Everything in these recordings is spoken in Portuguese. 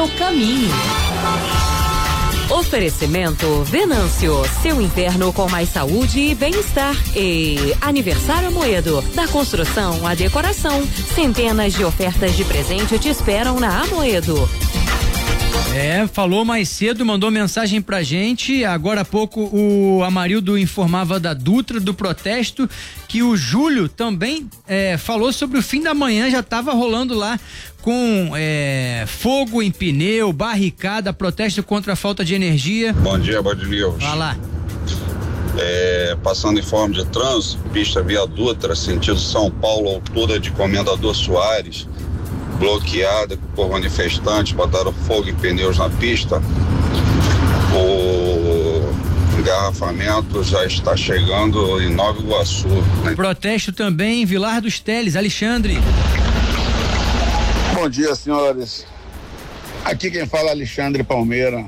seu caminho. Oferecimento Venâncio, seu inverno com mais saúde e bem-estar. E Aniversário Amoedo, da construção à decoração. Centenas de ofertas de presente te esperam na Amoedo. Falou mais cedo, mandou mensagem pra gente. Agora há pouco o Amarildo informava da Dutra, do protesto, que o Júlio também falou sobre o fim da manhã, já tava rolando lá com fogo em pneu, barricada, protesto contra a falta de energia. Bom dia, Band News. Vai lá. Passando em forma de trânsito, pista Via Dutra, sentido São Paulo, altura de Comendador Soares, bloqueada por manifestantes, botaram fogo em pneus na pista. O engarrafamento já está chegando em Nova Iguaçu, né? Protesto também em Vilar dos Teles. Alexandre. Bom dia, senhores. Aqui quem fala é Alexandre Palmeira.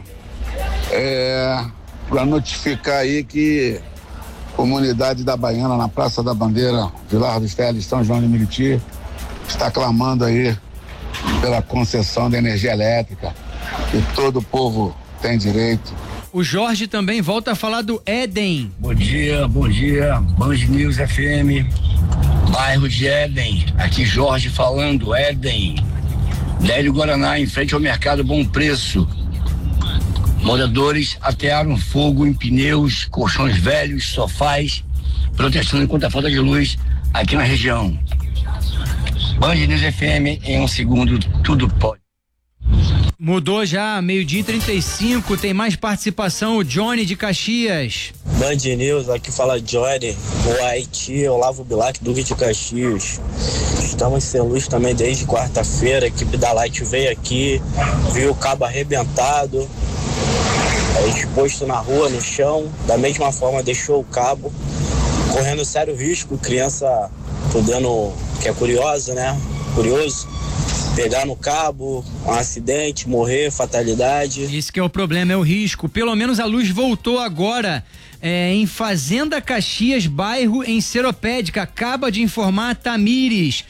Para notificar aí que a comunidade da Baiana, na Praça da Bandeira, Vilar dos Teles, São João de Meriti, está clamando aí pela concessão da energia elétrica, que todo o povo tem direito. O Jorge também volta a falar do Éden. Bom dia, Band News FM, bairro de Éden, aqui Jorge falando, Éden, Délio Guaraná, em frente ao mercado Bom Preço. Moradores atearam fogo em pneus, colchões velhos, sofás, protestando contra a falta de luz aqui na região. Band News FM, em um segundo, tudo pode. Mudou já, 12:35, tem mais participação, o Johnny de Caxias. Band News, aqui fala Johnny, o Haiti, Olavo Bilac, Duque de Caxias. Estamos sem luz também desde quarta-feira, a equipe da Light veio aqui, viu o cabo arrebentado, exposto na rua, no chão, da mesma forma deixou o cabo, correndo sério risco, criança podendo, que é curiosa, né? Curioso, pegar no cabo, um acidente, morrer, fatalidade. Isso que é o problema, é o risco. Pelo menos a luz voltou agora em Fazenda Caxias, bairro em Seropédica. Acaba de informar Tamires.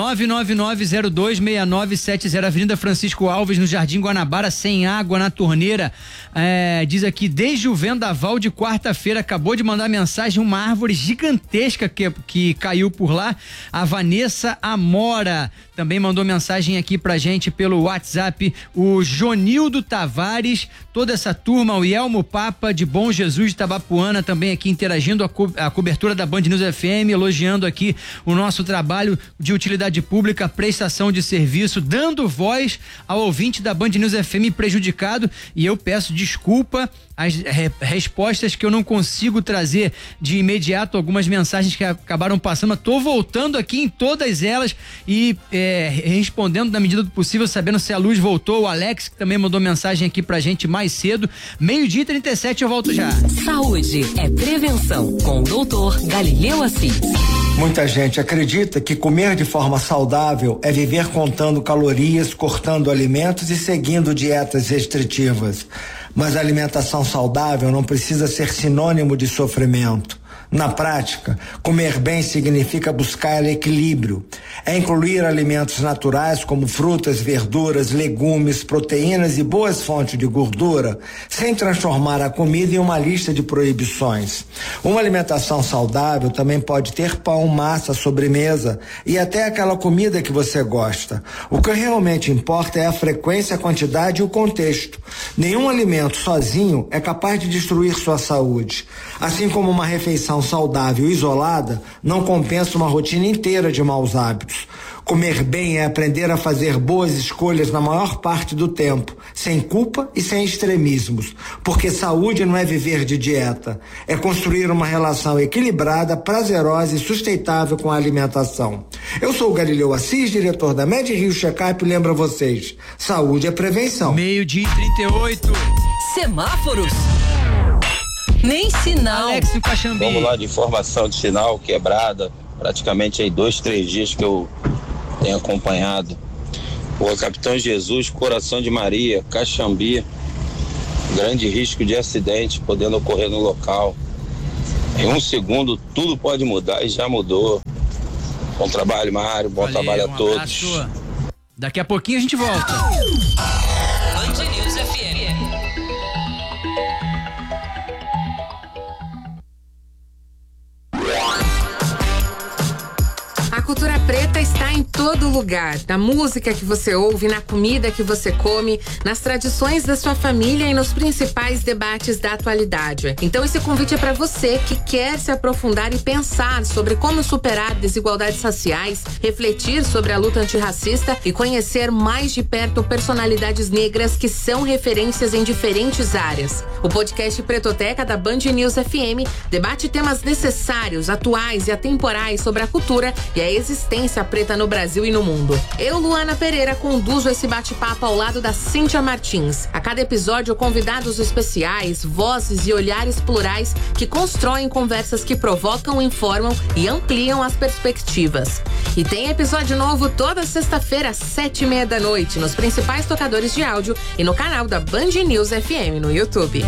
999026970, Avenida Francisco Alves, no Jardim Guanabara, sem água na torneira. Diz aqui, desde o vendaval de quarta-feira, acabou de mandar mensagem, uma árvore gigantesca que caiu por lá. A Vanessa Amora também mandou mensagem aqui pra gente pelo WhatsApp. O Jonildo Tavares, toda essa turma, o Yelmo Papa de Bom Jesus de Tabapuana também aqui interagindo, a cobertura da Band News FM, elogiando aqui o nosso trabalho de utilidade pública, prestação de serviço, dando voz ao ouvinte da Band News FM prejudicado, e eu peço desculpa as respostas que eu não consigo trazer de imediato, algumas mensagens que acabaram passando, mas tô voltando aqui em todas elas e respondendo na medida do possível, sabendo se a luz voltou. O Alex, que também mandou mensagem aqui pra gente mais cedo. 12:37, eu volto já. Saúde é prevenção, com o doutor Galileu Assis. Muita gente acredita que comer de forma saudável é viver contando calorias, cortando alimentos e seguindo dietas restritivas. Mas a alimentação saudável não precisa ser sinônimo de sofrimento. Na prática, comer bem significa buscar equilíbrio. É incluir alimentos naturais como frutas, verduras, legumes, proteínas e boas fontes de gordura, sem transformar a comida em uma lista de proibições. Uma alimentação saudável também pode ter pão, massa, sobremesa e até aquela comida que você gosta. O que realmente importa é a frequência, a quantidade e o contexto. Nenhum alimento sozinho é capaz de destruir sua saúde. Assim como uma refeição saudável isolada não compensa uma rotina inteira de maus hábitos. Comer bem é aprender a fazer boas escolhas na maior parte do tempo, sem culpa e sem extremismos, porque saúde não é viver de dieta, é construir uma relação equilibrada, prazerosa e sustentável com a alimentação. Eu sou o Galileu Assis, diretor da Med Rio Checkup, e lembro a vocês, saúde é prevenção. 12:38. Semáforos. Nem sinal. Alex, no Caxambi. Vamos lá, de informação de sinal quebrada, praticamente aí 2-3 dias que eu tenho acompanhado. Rua Capitão Jesus, Coração de Maria, Caxambi, grande risco de acidente podendo ocorrer no local. Em um segundo tudo pode mudar e já mudou. Bom trabalho, Mário, bom trabalho a todos. Abraço. Daqui a pouquinho a gente volta. todo lugar, na música que você ouve, na comida que você come, nas tradições da sua família e nos principais debates da atualidade. Então esse convite é para você que quer se aprofundar e pensar sobre como superar desigualdades raciais, refletir sobre a luta antirracista e conhecer mais de perto personalidades negras que são referências em diferentes áreas. O podcast Pretoteca da Band News FM debate temas necessários, atuais e atemporais sobre a cultura e a existência preta no Brasil e no mundo. Eu, Luana Pereira, conduzo esse bate-papo ao lado da Cíntia Martins. A cada episódio, convidados especiais, vozes e olhares plurais que constroem conversas que provocam, informam e ampliam as perspectivas. E tem episódio novo toda sexta-feira às 7:30 da noite nos principais tocadores de áudio e no canal da Band News FM no YouTube.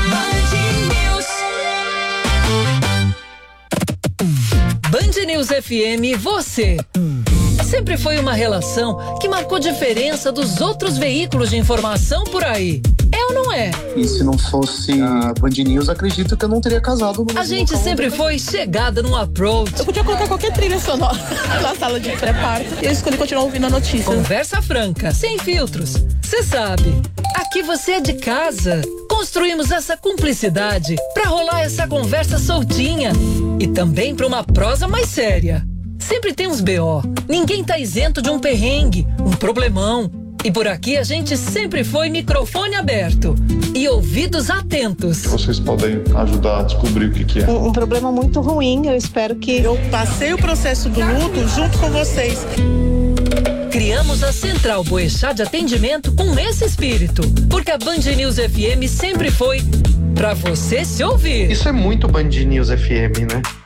Band News FM, você. Sempre foi uma relação que marcou diferença dos outros veículos de informação por aí. É ou não é? E se não fosse a Band News, acredito que eu não teria casado no A gente sempre foi chegada num approach. Eu podia colocar qualquer trilha sonora na sala de pré-parto. Eu escolhi continuar ouvindo a notícia. Conversa franca, sem filtros. Você sabe, aqui você é de casa. Construímos essa cumplicidade pra rolar essa conversa soltinha. E também pra uma prosa mais séria. Sempre tem uns BO. Ninguém tá isento de um perrengue, um problemão. E por aqui a gente sempre foi microfone aberto e ouvidos atentos. Vocês podem ajudar a descobrir o que é. Um problema muito ruim, eu espero que... Eu passei o processo do luto junto com vocês. Criamos a Central Boechat de atendimento com esse espírito, porque a Band News FM sempre foi pra você se ouvir. Isso é muito Band News FM, né?